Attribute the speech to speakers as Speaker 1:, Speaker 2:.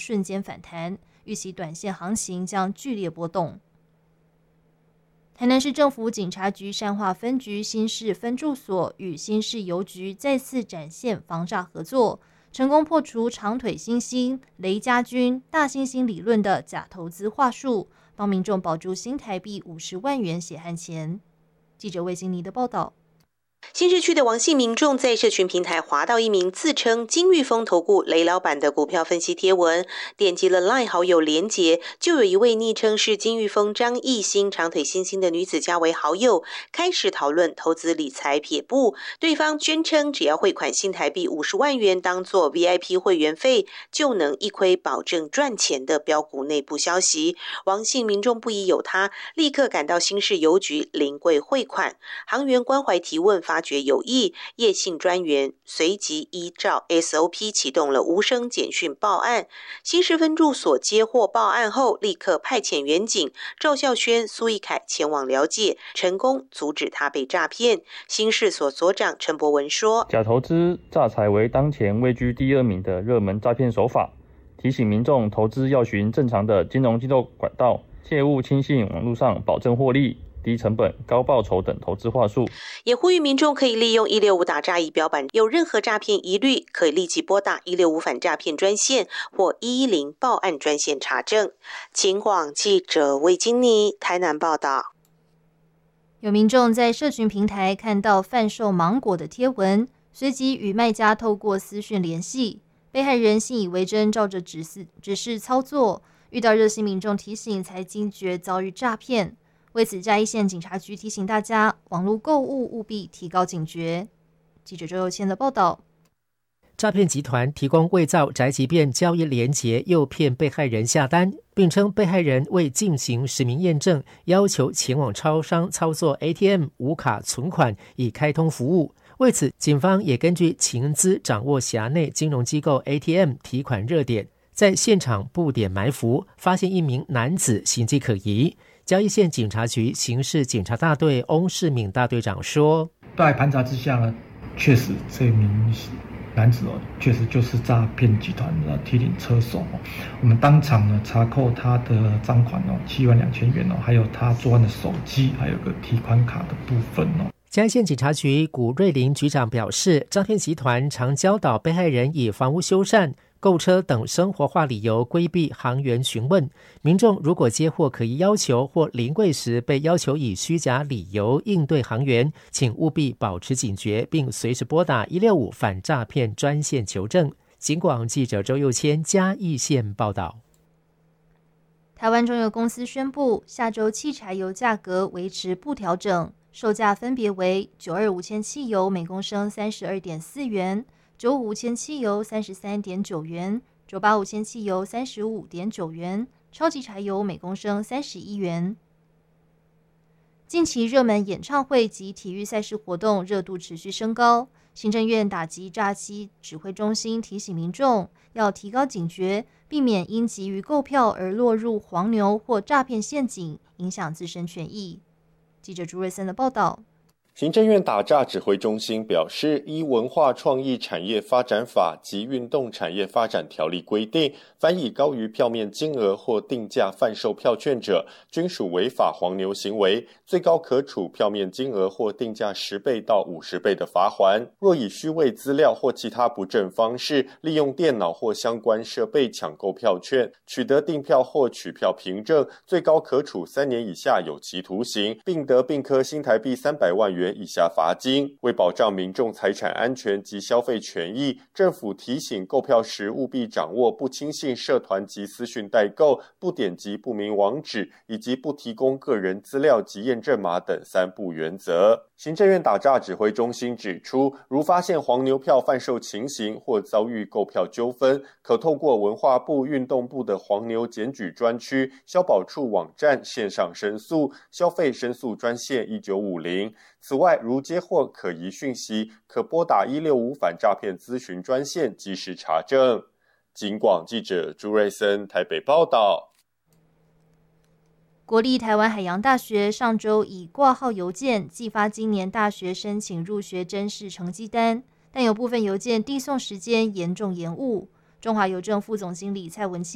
Speaker 1: 瞬间反弹，预期短线行情将剧烈波动。台南市政府警察局善化分局新市分驻所与新市邮局再次展现防诈合作，成功破除长腿猩猩、雷家军、大猩猩理论的假投资话术，帮民众保住新台币50万元血汗钱。记者魏金妮的报道。
Speaker 2: 新市区的王姓民众在社群平台滑到一名自称金裕丰投顾雷老板的股票分析贴文，点击了 LINE 好友连结，就有一位昵称是金裕丰张艺兴长腿猩猩的女子加为好友，开始讨论投资理财撇步。对方宣称只要汇款新台币50万元当作 VIP 会员费，就能一窥保证赚钱的标股内部消息。王姓民众不疑有他，立刻赶到新市邮局临柜汇款，行员关怀提问发觉有异，叶姓专员随即依照 SOP 启动了无声简讯报案。新市分驻所接获报案后，立刻派遣员警赵孝轩、苏义凯前往了解，成功阻止他被诈骗。新市所所长陈博文说：
Speaker 3: 假投资诈财为当前位居第2名的热门诈骗手法，提醒民众投资要循正常的金融机构管道，切勿轻信网络上保证获利、低成本、高报酬等投资话术，
Speaker 2: 也呼吁民众可以利用165打诈仪表板，有任何诈骗疑虑，可以立即拨打165反诈骗专线或110报案专线查证。警广记者魏金妮台南报道。
Speaker 1: 有民众在社群平台看到贩售芒果的贴文，随即与卖家透过私讯联系，被害人信以为真，照着指示操作，遇到热心民众提醒才惊觉遭遇诈骗。为此，嘉义县警察局提醒大家，网络购物务必提高警觉。记者周佑谦的报道。
Speaker 4: 诈骗集团提供伪造宅急便交易连结，诱骗被害人下单，并称被害人未进行实名验证，要求前往超商操作 ATM 无卡存款以开通服务。为此，警方也根据情资掌握辖内金融机构 ATM 提款热点，在现场布点埋伏，发现一名男子行迹可疑。嘉义县警察局刑事警察大队翁世敏大队长说：
Speaker 5: 在盘查之下呢，确实这名男子确实就是诈骗集团的提领车手。我们当场呢查扣他的赃款72000元，还有他作案的手机，还有个提款卡的部分。
Speaker 4: 嘉义县警察局古瑞林局长表示，诈骗集团常教导被害人以房屋修缮、购车等生活化理由规避行员询问。民众如果接获可疑要求或临柜时被要求以虚假理由应对行员，请务必保持警觉，并随时拨打165反诈骗专线求证。警广记者周佑谦嘉义县报道。
Speaker 1: 台湾中油公司宣布，下周汽柴油价格维持不调整，售价分别为925铅汽油每公升32.4元，955铅汽油33.9元，985铅汽油35.9元，超级柴油每公升31元。近期热门演唱会及体育赛事活动热度持续升高，行政院打击诈欺指挥中心提醒民众要提高警觉，避免因急于购票而落入黄牛或诈骗陷阱，影响自身权益。记者朱瑞森的报道。
Speaker 6: 行政院打诈指挥中心表示，依文化创意产业发展法及运动产业发展条例规定，凡以高于票面金额或定价贩售票券者，均属违法黄牛行为，最高可处票面金额或定价10倍到50倍的罚锾。若以虚伪资料或其他不正方式，利用电脑或相关设备抢购票券，取得订票或取票凭证，最高可处3年以下有期徒刑，并得并科新台币300万元以下罚金。为保障民众财产安全及消费权益，政府提醒购票时务必掌握不轻信社团及私讯代购、不点击不明网址，以及不提供个人资料及验证码等3不原则。行政院打诈指挥中心指出，如发现黄牛票贩售情形或遭遇购票纠纷，可透过文化部、运动部的黄牛检举专区、消保处网站线上申诉、消费申诉专线1950。此外，如接获可疑讯息，可拨打165反诈骗咨询专线及时查证。警广记者朱瑞森台北报道。
Speaker 1: 国立台湾海洋大学上周以挂号邮件寄发今年大学申请入学甄试成绩单，但有部分邮件递送时间严重延误。中华邮政副总经理蔡文清